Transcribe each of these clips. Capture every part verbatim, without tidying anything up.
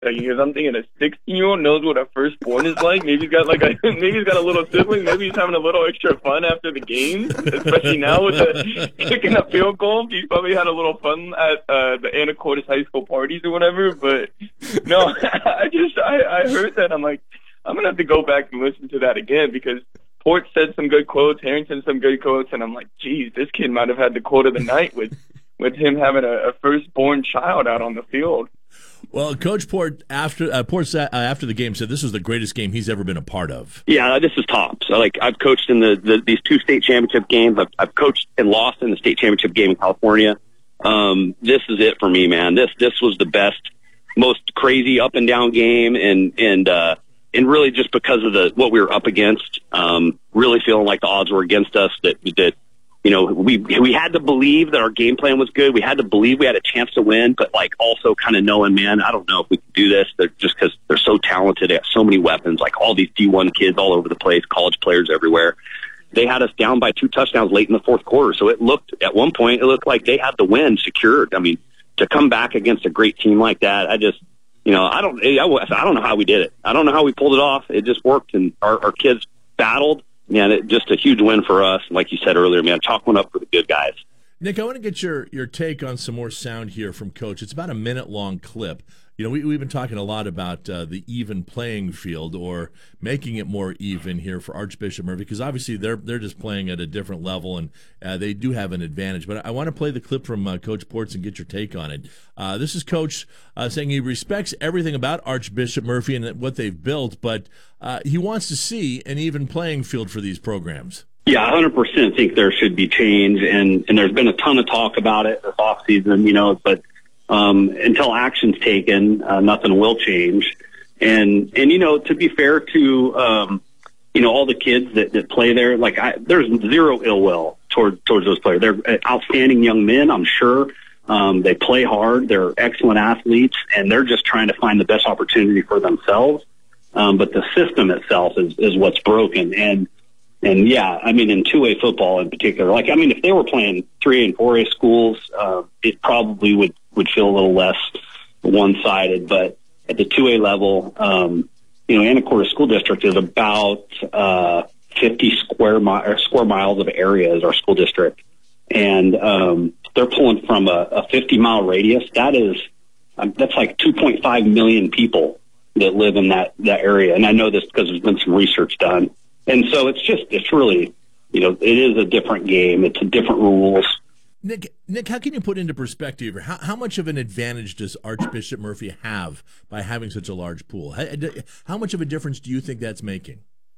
Like, because I'm thinking a sixteen-year-old knows what a firstborn is like. Maybe he's got like a maybe he's got a little sibling. Maybe he's having a little extra fun after the game, especially now with the kicking a field goal. He's probably had a little fun at uh, the Anacortes high school parties or whatever. But no, I just I, I heard that. I'm like, I'm gonna have to go back and listen to that again because Port said some good quotes, Harrington some good quotes, and I'm like, geez, this kid might have had the quote of the night with with him having a, a firstborn child out on the field. Well, Coach Port after uh, Port uh, after the game said this was the greatest game he's ever been a part of. Yeah, this is tops. So, like I've coached in the, the these two state championship games. I've, I've coached and lost in the state championship game in California. Um, this is it for me, man. This this was the best, most crazy up and down game, and and uh, and really just because of the what we were up against. Um, really feeling like the odds were against us. That that. You know, we we had to believe that our game plan was good. We had to believe we had a chance to win, but like also kind of knowing, man, I don't know if we can do this. They're just because they're so talented, they have so many weapons, like all these D one kids all over the place, college players everywhere. They had us down by two touchdowns late in the fourth quarter, so it looked at one point it looked like they had the win secured. I mean, to come back against a great team like that, I just, you know, I don't, I, I don't know how we did it. I don't know how we pulled it off. It just worked, and our, our kids battled. Man, it, just a huge win for us. Like you said earlier, man, chalk one up for the good guys. Nick, I want to get your, your take on some more sound here from Coach. It's about a minute-long clip. You know, we, we've been talking a lot about uh, the even playing field or making it more even here for Archbishop Murphy because obviously they're they're just playing at a different level and uh, they do have an advantage. But I want to play the clip from uh, Coach Ports and get your take on it. Uh, this is Coach uh, saying he respects everything about Archbishop Murphy and what they've built, but uh, he wants to see an even playing field for these programs. Yeah, one hundred percent think there should be change, and, and there's been a ton of talk about it this offseason, you know, but um, until action's taken, uh, nothing will change. And, and, you know, to be fair to, um, you know, all the kids that, that play there, like I, there's zero ill will toward, towards those players. They're outstanding young men, I'm sure. Um, they play hard. They're excellent athletes, and they're just trying to find the best opportunity for themselves. Um, but the system itself is, is what's broken. And, And yeah, I mean, in two A football in particular, like, I mean, if they were playing three A and four A schools, uh, it probably would, would feel a little less one-sided. But at the two A level, um, you know, Anacortes School District is about, uh, fifty square mi- or square miles of area is our school district. And, um, they're pulling from a, a fifty mile radius. That is, um, that's like two point five million people that live in that, that area. And I know this because there's been some research done. And so it's just, it's really, you know, it is a different game. It's a different rules. Nick, Nick, how can you put into perspective, how, how much of an advantage does Archbishop Murphy have by having such a large pool? How, how much of a difference do you think that's making?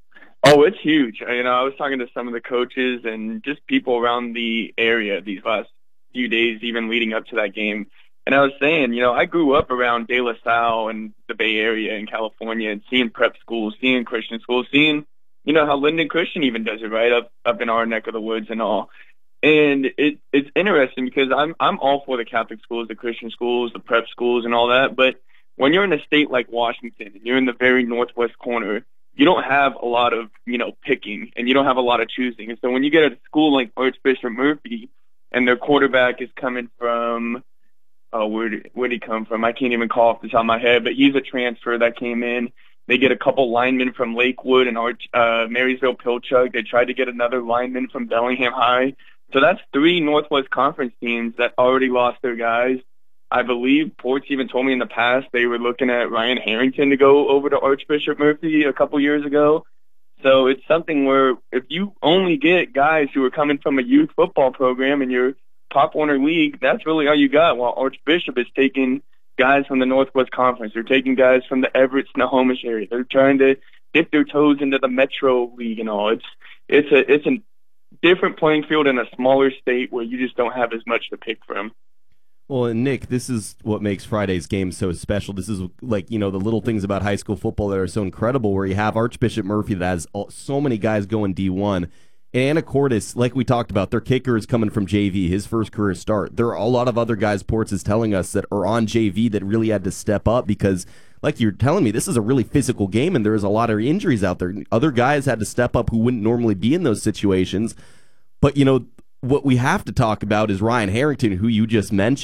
Oh, it's huge. You know, I was talking to some of the coaches and just people around the area these last few days, even leading up to that game. And I was saying, you know, I grew up around De La Salle and the Bay Area in California and seeing prep schools, seeing Christian schools, seeing, you know, how Linden Christian even does it, right, up up in our neck of the woods and all. And it it's interesting because I'm I'm all for the Catholic schools, the Christian schools, the prep schools and all that. But when you're in a state like Washington and you're in the very northwest corner, you don't have a lot of, you know, picking and you don't have a lot of choosing. And so when you get a school like Archbishop Murphy and their quarterback is coming from, oh, where did, where did he come from? I can't even call off the top of my head, but he's a transfer that came in. They get a couple linemen from Lakewood and Arch, uh, Marysville Pilchuck. They tried to get another lineman from Bellingham High. So that's three Northwest Conference teams that already lost their guys. I believe Ports even told me in the past they were looking at Ryan Harrington to go over to Archbishop Murphy a couple years ago. So it's something where if you only get guys who are coming from a youth football program in your Pop Warner League, that's really all you got, while Archbishop is taking guys from the Northwest Conference. They're taking guys from the Everett, Snohomish area. They're trying to dip their toes into the Metro League and all. It's it's a it's a different playing field in a smaller state where you just don't have as much to pick from. Well, and Nick, this is what makes Friday's game so special. This is like, you know, the little things about high school football that are so incredible, where you have Archbishop Murphy that has all, so many guys going D one. And Anacortes, like we talked about, their kicker is coming from J V, his first career start. There are a lot of other guys, Ports is telling us, that are on J V that really had to step up because, like you're telling me, this is a really physical game and there's a lot of injuries out there. Other guys had to step up who wouldn't normally be in those situations. But, you know, what we have to talk about is Ryan Harrington, who you just mentioned.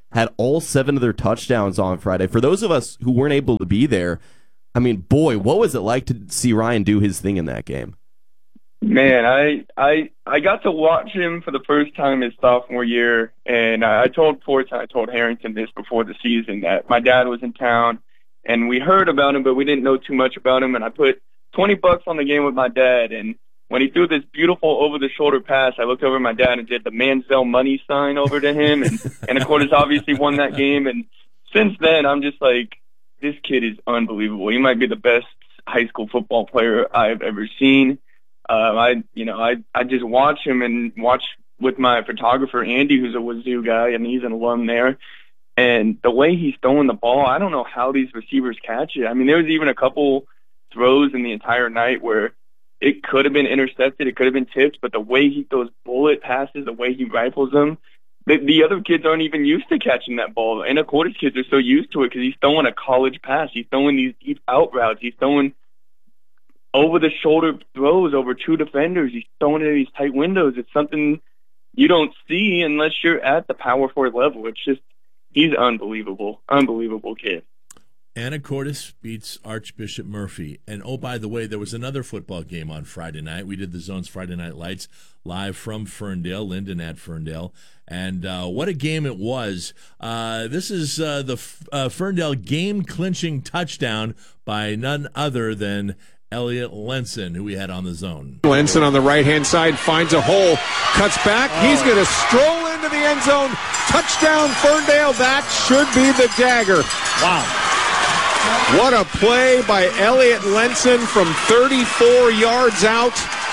had all seven of their touchdowns on Friday. For those of us who weren't able to be there, I mean, boy, what was it like to see Ryan do his thing in that game? Man, I I I got to watch him for the first time his sophomore year, and I told Forts and I told Harrington this before the season, that my dad was in town, and we heard about him, but we didn't know too much about him, and I put twenty bucks on the game with my dad, and when he threw this beautiful over-the-shoulder pass, I looked over at my dad and did the Manziel money sign over to him, and, and Anacortes obviously won that game, and since then, I'm just like, this kid is unbelievable. He might be the best high school football player I've ever seen. Uh, I, you know, I, I just watch him and watch with my photographer, Andy, who's a Wazoo guy, and he's an alum there. And the way he's throwing the ball, I don't know how these receivers catch it. I mean, there was even a couple throws in the entire night where it could have been intercepted, it could have been tipped, but the way he throws bullet passes, the way he rifles them, the, the other kids aren't even used to catching that ball. And Anacortes kids are so used to it because he's throwing a college pass. He's throwing these deep out routes. He's throwing over-the-shoulder throws over two defenders. He's throwing it in these tight windows. It's something you don't see unless you're at the Power Four level. It's just, he's unbelievable, unbelievable kid. Anacortes beats Archbishop Murphy. And, oh, by the way, there was another football game on Friday night. We did the Zone's Friday Night Lights live from Ferndale, Linden at Ferndale. And uh, what a game it was. Uh, this is uh, the uh, Ferndale game-clinching touchdown by none other than Elliot Lenson, who we had on the Zone. Lenson on the right-hand side finds a hole, cuts back. Oh. He's going to stroll into the end zone. Touchdown, Ferndale. That should be the dagger. Wow. What a play by Elliot Lenson from thirty-four yards out.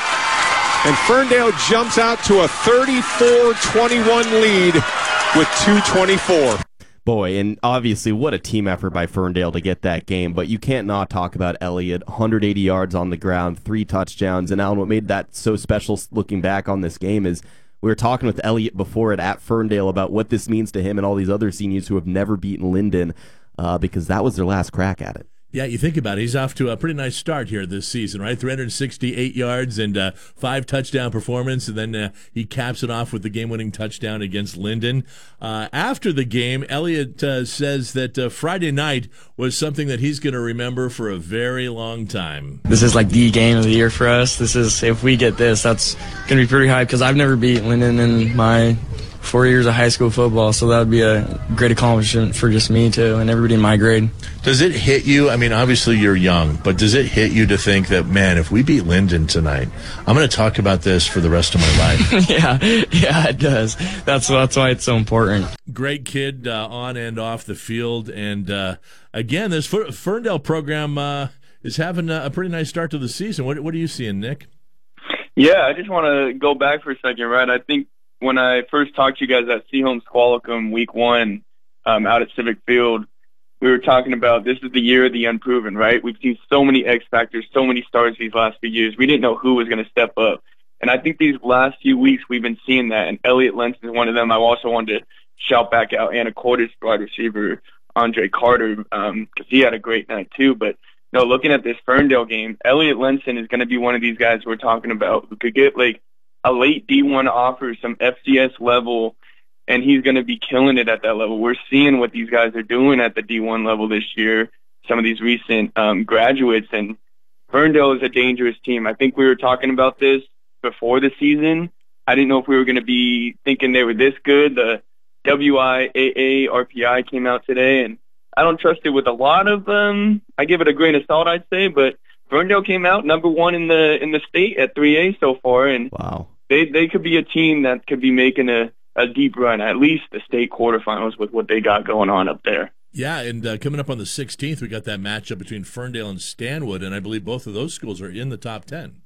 And Ferndale jumps out to a thirty-four twenty-one lead with two twenty-four. Boy, and obviously what a team effort by Ferndale to get that game, but you can't not talk about Elliott. one hundred eighty yards on the ground, three touchdowns, and Alan, what made that so special looking back on this game is we were talking with Elliott before it at Ferndale about what this means to him and all these other seniors who have never beaten Linden, uh, because that was their last crack at it. Yeah, you think about it, he's off to a pretty nice start here this season, right? three hundred sixty-eight yards and uh, five touchdown performance, and then uh, he caps it off with the game-winning touchdown against Linden. Uh, after the game, Elliott uh, says that uh, Friday night was something that he's going to remember for a very long time. This is like the game of the year for us. This is, if we get this, that's going to be pretty high because I've never beat Linden in my four years of high school football, so that would be a great accomplishment for just me too and everybody in my grade. Does it hit you? I mean, obviously you're young, but does it hit you to think that, man, if we beat Linden tonight, I'm going to talk about this for the rest of my life? yeah, yeah, it does. That's that's why it's so important. Great kid uh, on and off the field, and uh, again, this Ferndale program uh, is having a pretty nice start to the season. What what are you seeing, Nick? Yeah, I just want to go back for a second, right? I think when I first talked to you guys at Seaholm Squalicum week one um, out at Civic Field, we were talking about this is the year of the unproven, right? We've seen so many X factors, so many stars these last few years. We didn't know who was going to step up. And I think these last few weeks we've been seeing that, and Elliot Lenson is one of them. I also wanted to shout back out Anacortes wide receiver Andre Carter because um, he had a great night too. But no, looking at this Ferndale game, Elliot Lenson is going to be one of these guys we're talking about who could get like a late D one offer, some F C S level, and he's going to be killing it at that level. We're seeing what these guys are doing at the D one level this year, some of these recent um, graduates, and Ferndale is a dangerous team. I think we were talking about this before the season. I didn't know if we were going to be thinking they were this good. The W I A A R P I came out today, and I don't trust it with a lot of them. I give it a grain of salt, I'd say, but Ferndale came out number one in the in the state at three A so far, and wow. They they could be a team that could be making a, a deep run, at least the state quarterfinals with what they got going on up there. Yeah, and uh, coming up on the sixteenth, we got that matchup between Ferndale and Stanwood, and I believe both of those schools are in the top ten.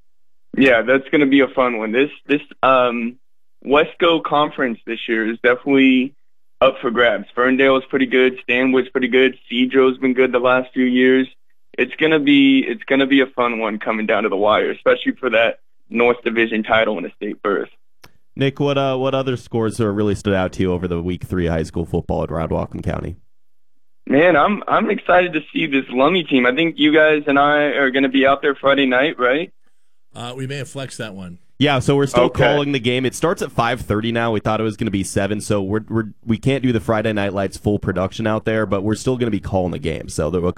Yeah, that's going to be a fun one. This this um, Wesco Conference this year is definitely up for grabs. Ferndale is pretty good. Stanwood's pretty good. Cedro's been good the last few years. It's gonna be it's gonna be a fun one coming down to the wire, especially for that North Division title and a state berth. Nick, what uh, what other scores are really stood out to you over the week three high school football at Round Whatcom County? Man, I'm I'm excited to see this Lummi team. I think you guys and I are going to be out there Friday night, right? Uh, we may have flexed that one. Yeah, so we're still Okay. calling the game. It starts at five thirty now. We thought it was going to be seven, so we're, we're we can't do the Friday Night Lights full production out there, but we're still going to be calling the game. So there will